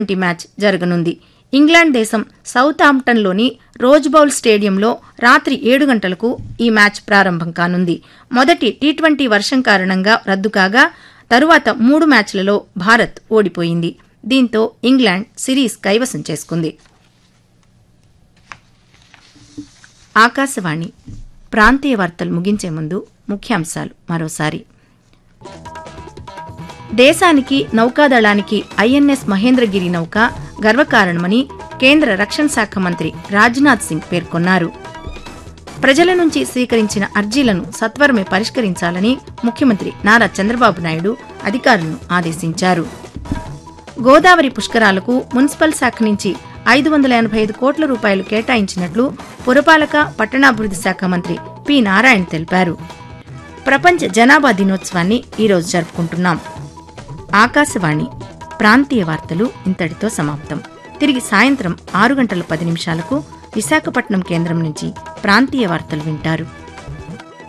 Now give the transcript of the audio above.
Match జరగనుంది. England దేశం south ఆంప్టన్లోని rose bowl స్టేడియంలో రాత్రి 7 గంటలకు ఈ మ్యాచ్ ప్రారంభం కానుంది. మొదటి టీ20 వర్షం కారణంగా రద్దు కాగా తరువాత 3 మ్యాచ్లలో భారత్ ఓడిపోయింది. దీంతో ఇంగ్లాండ్ సిరీస్ కైవసం చేసుకుంది. ఆకాశవాణి ప్రాంతీయ వార్తలు ముగించే ముందు ముఖ్యాంశాలు మరోసారి. దేశానికి నౌకాదళానికి ఐఎన్ఎస్ మహేంద్రగిరి నౌక గర్వకారణమని కేంద్ర రక్షణ శాఖ మంత్రి రాజ్నాథ్ సింగ్ పేర్కొన్నారు. ప్రజల నుంచి స్వీకరించిన అర్జీలను సత్వరమే పరిష్కరించాలని ముఖ్యమంత్రి నారా చంద్రబాబు నాయుడు అధికారులను ఆదేశించారు. గోదావరి పుష్కరాలకు మున్సిపల్ శాఖ నుంచి 585 కోట్ల రూపాయలు కేటాయించినట్లు పురపాలక పట్టణాభివృద్ది శాఖ మంత్రి పి. నారాయణ తెలిపారు. ప్రపంచ జనాభా దినోత్సవాన్ని ఈరోజు జరుపుకుంటున్నాం. ఆకాశవాణి ప్రాంతీయ వార్తలు ఇంతటితో సమాప్తం. తిరిగి సాయంత్రం 6 గంటల 10 నిమిషాలకు విశాఖపట్నం కేంద్రం నుంచి ప్రాంతీయ వార్తలు వింటారు.